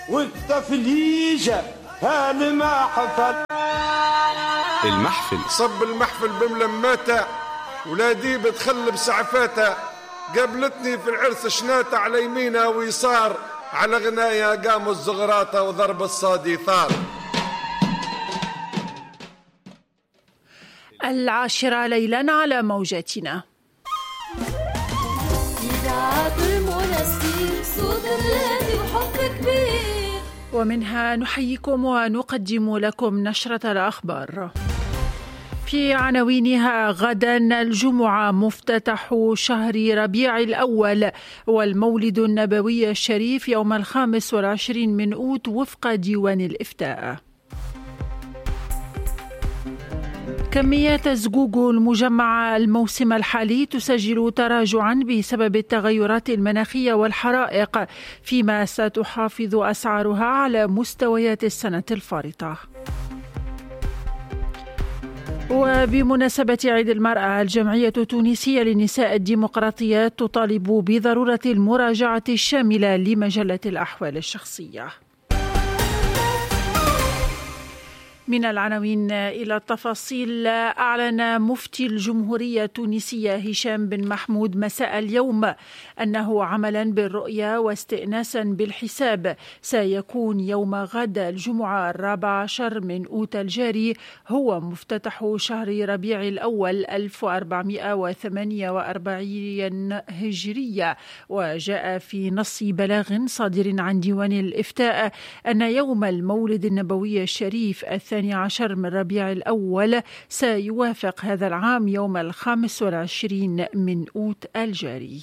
والتفليجة هالمحفل. المحفل صب المحفل بملماته، ولادي بتخلب سعفاته، قابلتني في العرس شناته على يمينها ويسار، على غنايا قاموا الزغراطة وضرب الصادي ثار. 10 ليلا على موجاتنا. ومنها نحييكم ونقدم لكم نشرة الأخبار. في عناوينها: غدا الجمعة مفتتح شهر ربيع الأول والمولد النبوي الشريف يوم 25 من أوت وفق ديوان الإفتاء. كميات زقوق المجمع الموسم الحالي تسجل تراجعا بسبب التغيرات المناخية والحرائق، فيما ستحافظ أسعارها على مستويات السنة الفارطة. وبمناسبة عيد المرأة، الجمعية التونسية للنساء الديمقراطيات تطالب بضرورة المراجعة الشاملة لمجلة الأحوال الشخصية. من العناوين إلى التفاصيل. أعلن مفتي الجمهورية التونسية هشام بن محمود مساء اليوم أنه عملا بالرؤية واستئناسا بالحساب سيكون يوم غد الجمعة 14 من أوت الجاري هو مفتتح شهر ربيع الأول 1448 هجرية. وجاء في نص بلاغ صادر عن ديوان الإفتاء أن يوم المولد النبوي الشريف 12 من ربيع الأول سيوافق هذا العام يوم 25 من أوت الجاري.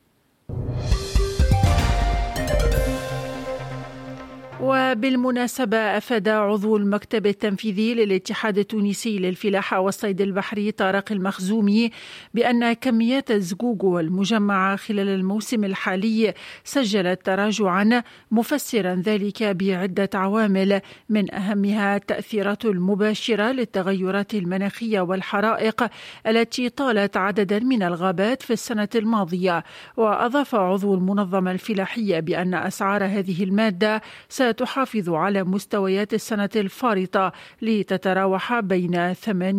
وبالمناسبة، أفاد عضو المكتب التنفيذي للاتحاد التونسي للفلاحة والصيد البحري طارق المخزومي بأن كميات الزقوق والمجمعة خلال الموسم الحالي سجلت تراجعا، مفسرا ذلك بعدة عوامل من أهمها التأثيرات المباشرة للتغيرات المناخية والحرائق التي طالت عددا من الغابات في السنة الماضية. وأضاف عضو المنظمة الفلاحية بأن أسعار هذه المادة ستحافظ على مستويات السنة الفارطة لتتراوح بين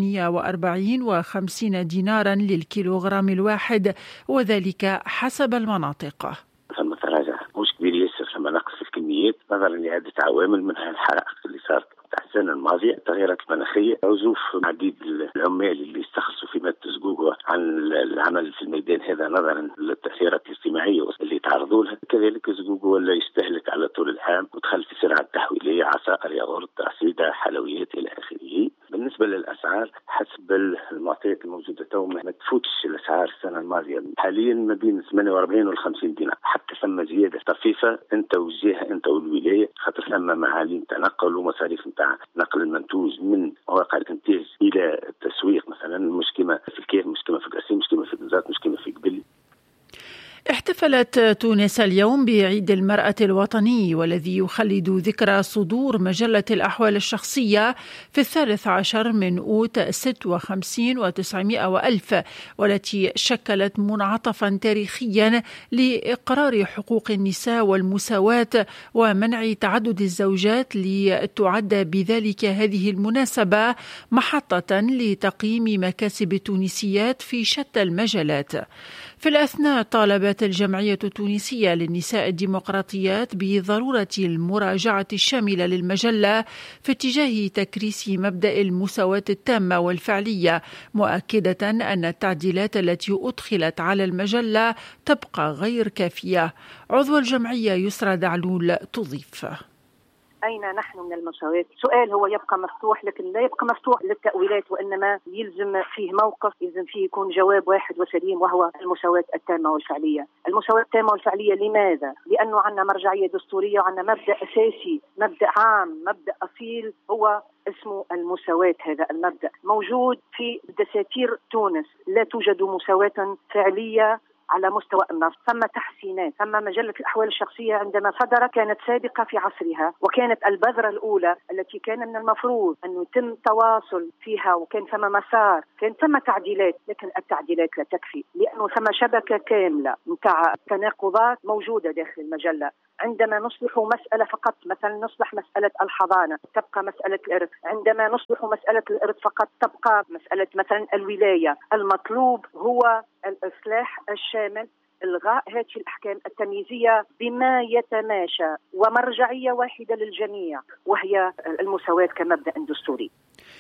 48 و50 دينارا للكيلوغرام الواحد، وذلك حسب المناطق. ثم تراجع مش كبير ياسر، ثم نقص في الكميات نظرا لعدة عوامل، منها الحرائق اللي صارت السنة الماضية، التغيرات المناخية، عزوف عديد العمال اللي استخلصوا في مادة زقوق عن العمل في الميدان، هذا نظرا للتأثيرات الاجتماعية اللي يتعرضوا لها. كذلك الزقوق ولا يستهلك على طول العام ودخل في سرعة تحويلية، عصائر، ياغورت، عصيدة، حلويات إلى آخره. بالنسبة للأسعار حسب المعطيات الموجودة تو ما تفوتش الأسعار السنة الماضية، حاليا ما بين 48 و 50 دينار، حتى ثم زيادة طفيفة أنت والجهة أنت والولاية، خاطر ثم معاليم تنقل ومصاريف نتاع نقل المنتوج من مواقع الإنتاج إلى التسويق، مثلا مش كما في الكير، مش كما في القصيم، مش كما في البزات، مش كما في قبل. احتفلت تونس اليوم بعيد المرأة الوطني، والذي يخلد ذكرى صدور مجلة الأحوال الشخصية في 13 من أوت 56 و900 وألف، والتي شكلت منعطفا تاريخيا لإقرار حقوق النساء والمساواة ومنع تعدد الزوجات، لتعد بذلك هذه المناسبة محطة لتقييم مكاسب التونسيات في شتى المجالات. في الأثناء طالبت الجمعية التونسية للنساء الديمقراطيات بضرورة المراجعة الشاملة للمجلة في اتجاه تكريس مبدأ المساواة التامة والفعلية، مؤكدة أن التعديلات التي أدخلت على المجلة تبقى غير كافية. عضو الجمعية يسرى دعلول تضيف: أين نحن من المساواة؟ سؤال هو يبقى مفتوح، لكن لا يبقى مفتوح للتأويلات، وإنما يلزم فيه موقف، يلزم فيه يكون جواب واحد وسليم، وهو المساواة التامة والفعلية. المساواة التامة والفعلية لماذا؟ لأنه عندنا مرجعية دستورية وعندنا مبدأ أساسي، مبدأ عام، مبدأ أصيل، هو اسمه المساواة. هذا المبدأ موجود في دساتير تونس، لا توجد مساواة فعلية على مستوى النص، ثم تحسينات، ثم مجلة الأحوال الشخصية عندما صدرت كانت سابقة في عصرها، وكانت البذرة الأولى التي كان من المفروض أن يتم تواصل فيها، وكان ثم مسار، كان ثم تعديلات، لكن التعديلات لا تكفي لأنه ثم شبكة كاملة متاع تناقضات موجودة داخل المجلة. عندما نصلح مسألة فقط، مثلا نصلح مسألة الحضانة تبقى مسألة الإرث، عندما نصلح مسألة الإرث فقط تبقى مسألة مثلا الولاية. المطلوب هو الإصلاح الشامل، إلغاء هذه الأحكام التمييزية بما يتماشى ومرجعية واحدة للجميع، وهي المساواة كمبدأ دستوري.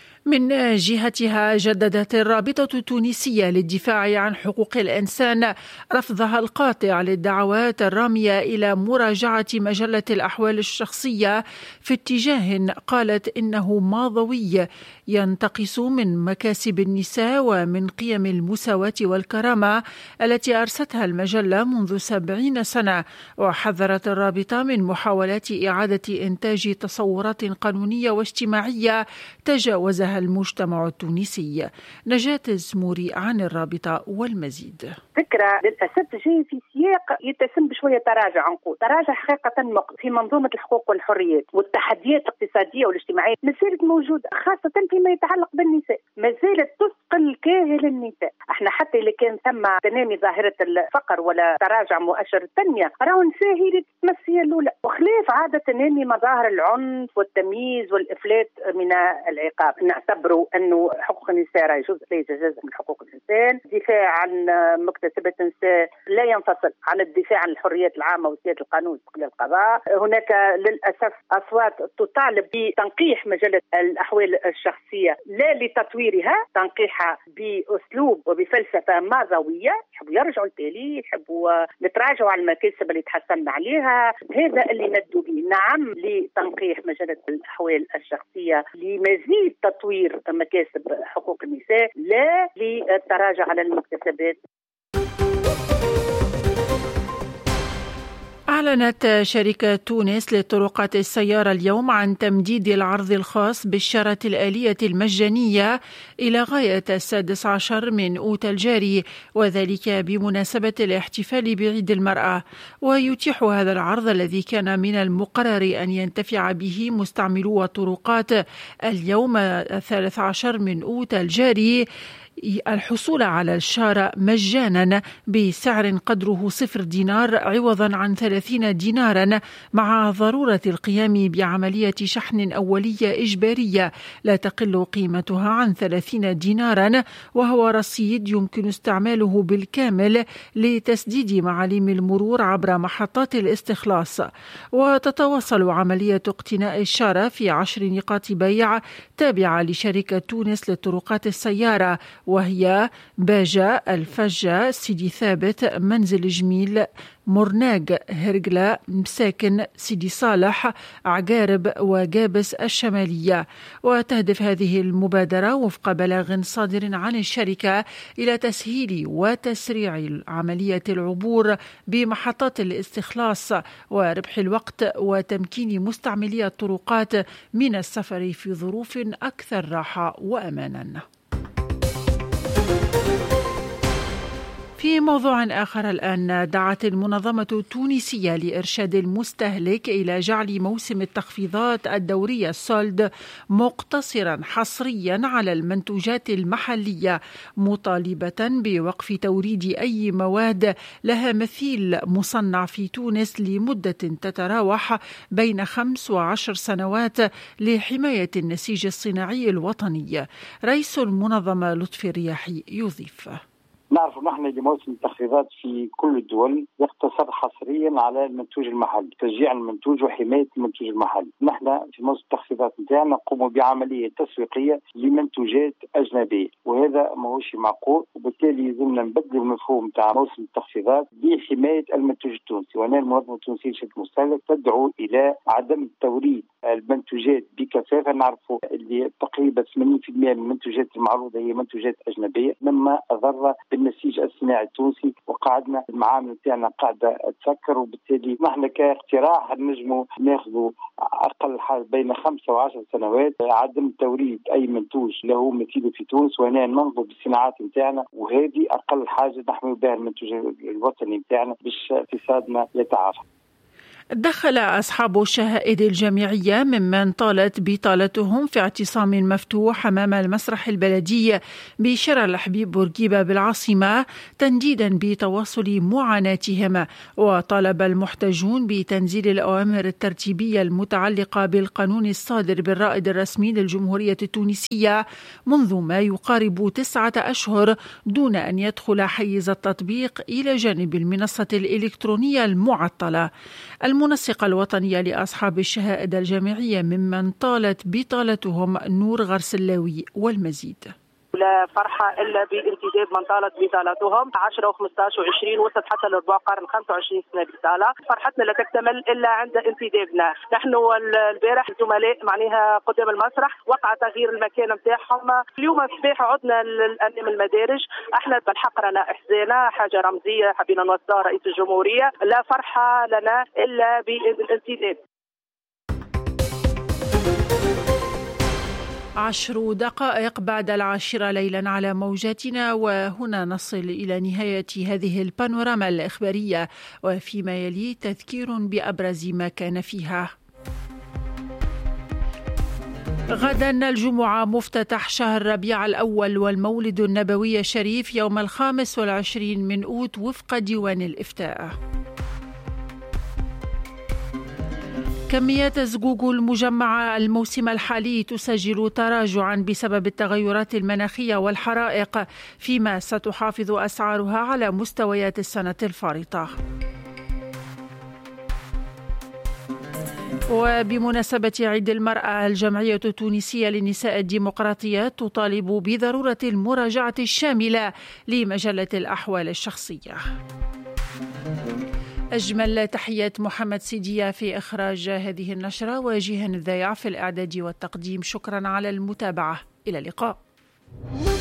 من جهتها جددت الرابطة التونسية للدفاع عن حقوق الإنسان رفضها القاطع للدعوات الرامية إلى مراجعة مجلة الأحوال الشخصية في اتجاه قالت إنه ماضوي ينتقص من مكاسب النساء ومن قيم المساواة والكرامة التي أرستها المجلة منذ 70 سنة. وحذرت الرابطة من محاولات إعادة إنتاج تصورات قانونية واجتماعية تجاوزها المجتمع التونسي. نجاة الزموري عن الرابطة والمزيد. فكرة للأسف جاي في سياق يتسم بشوية تراجع، نقول تراجع حقيقة في منظومة الحقوق والحريات، والتحديات الاقتصادية والاجتماعية ما زالت موجودة، خاصة فيما يتعلق بالنساء، ما زالت تثقل كاهل النساء. احنا حتى اللي كان ثم تنامي ظاهرة الفقر ولا تراجع مؤشر التنمية، راهو النساء هي اللي تتمثل الأولى، وخلاف عادة تنامي مظاهر العنف والتمييز والإفلات من العقاب. نعتبروا أنه حقوق النساء راهي جزء لا يتجزأ من حقوق الإنسان. الدفاع عن مكتسبات النساء لا ينفصل عن الدفاع عن الحريات العامة وسيادة القانون واستقلال القضاء. هناك للأسف أصوات تطالب بتنقيح مجلة الأحوال الشخصية، لا لتطويرها، تنقيحها بأسلوب وبفلسفة ماضوية، يحبوا يرجعوا التالي، يحبوا يتراجعوا على المكاسب اللي تحصلنا عليها. هذا اللي ندوا به، نعم لتنقيح مجلة الأحوال الشخصية لمزيد تطوير مكاسب حقوق النساء، لا للتراجع على المكتسبات. أعلنت شركة تونس لطرقات السيارة اليوم عن تمديد العرض الخاص بالشارة الآلية المجانية إلى غاية 16 من أوت الجاري، وذلك بمناسبة الاحتفال بعيد المرأة. ويتيح هذا العرض الذي كان من المقرر أن ينتفع به مستعملو الطرقات اليوم 13 من أوت الجاري الحصول على الشارة مجانا بسعر قدره 0 دينار عوضا عن 30 دينارا، مع ضرورة القيام بعملية شحن أولية إجبارية لا تقل قيمتها عن 30 دينارا، وهو رصيد يمكن استعماله بالكامل لتسديد معالم المرور عبر محطات الاستخلاص. وتتواصل عملية اقتناء الشارة في 10 نقاط بيع تابعة لشركة تونس لطرقات السيارة، وهي باجة، الفجة، سيدي ثابت، منزل جميل، مرناق، هرقلة، مساكن، سيدي صالح، عقارب وقابس الشمالية. وتهدف هذه المبادرة وفق بلاغ صادر عن الشركة إلى تسهيل وتسريع عملية العبور بمحطات الاستخلاص وربح الوقت وتمكين مستعملي الطرقات من السفر في ظروف أكثر راحة وأمانا. في موضوع آخر الآن، دعت المنظمة التونسية لإرشاد المستهلك إلى جعل موسم التخفيضات الدورية السولد مقتصرا حصريا على المنتوجات المحلية، مطالبة بوقف توريد أي مواد لها مثيل مصنع في تونس لمدة تتراوح بين 5 و10 سنوات لحماية النسيج الصناعي الوطني. رئيس المنظمة لطفي الرياحي يضيف: نعرف نحن لموسم التخفيضات في كل الدول يقتصر حصريا على المنتوج المحلي، تشجيع المنتوج وحماية المنتوج المحلي. نحن في موسم التخفيضات نتاعنا نقوم بعملية تسويقية لمنتوجات أجنبية، وهذا ماهوش معقول، وبالتالي يلزمنا نبدل المفهوم تاع موسم التخفيضات بحماية المنتوج التونسي. وهنا المنظمة التونسية للمستهلك تدعو إلى عدم توريد المنتوجات بكثافة. نعرفوا اللي تقريبا 80% من المنتوجات المعروضة هي منتوجات أجنبية، مما أضر بالنسيج الصناعي التونسي، وقعدنا المعامل نتاعنا قاعدة تسكر. وبالتالي نحن كاقتراح نجموا ناخذوا أقل حال بين 5 و10 سنوات عدم توريد أي منتوج له مثيله في تونس، وهنا ننظر بالصناعات نتاعنا، وهذه أقل حاجة نحمل بها المنتوج الوطني نتاعنا باش اقتصادنا يتعافى. دخل أصحاب الشهائد الجامعية ممن طالت بطالتهم في اعتصام مفتوح أمام المسرح البلدي بشارع الحبيب بورقيبة بالعاصمة تنديدا بتواصل معاناتهم، وطالب المحتجون بتنزيل الأوامر الترتيبية المتعلقة بالقانون الصادر بالرائد الرسمي للجمهورية التونسية منذ ما يقارب 9 أشهر دون أن يدخل حيز التطبيق إلى جانب المنصة الإلكترونية المعطلة. المنسقة الوطنية لأصحاب الشهائد الجامعية ممن طالت بطالتهم نور غرسلاوي والمزيد. لا فرحة إلا بانتداب من طالت بطالتهم 10 و15 و20 وصلت حتى لربع قرن 25 سنة بطالة. فرحتنا لا تكتمل إلا عند انتدابنا. نحن البارح الزملاء معناها قدام المسرح وقع تغيير المكان متاعهم. اليوم الصباح عدنا أمام المدارج. احنا بالحق رانا إحزانا، حاجة رمزية حبينا نوصلها رئيس الجمهورية. لا فرحة لنا إلا بالانتداب. 10 دقائق بعد 10 ليلا على موجاتنا، وهنا نصل إلى نهاية هذه البانوراما الإخبارية، وفيما يلي تذكير بأبرز ما كان فيها. غدا الجمعة مفتتح شهر ربيع الأول والمولد النبوي الشريف يوم 25 من أوت وفق ديوان الإفتاء. كميات الزقوق المجمعة الموسم الحالي تسجل تراجعا بسبب التغيرات المناخية والحرائق، فيما ستحافظ أسعارها على مستويات السنة الفارطة. وبمناسبة عيد المرأة، الجمعية التونسية للنساء الديمقراطيات تطالب بضرورة المراجعة الشاملة لمجلة الأحوال الشخصية. أجمل تحيات محمد سيدية في إخراج هذه النشرة، وجيهان الذيع في الإعداد والتقديم. شكرا على المتابعة، إلى اللقاء.